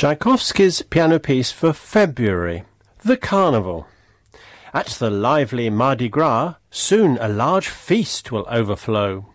Tchaikovsky's piano piece for February, The Carnival. At the lively Mardi Gras, soon a large feast will overflow.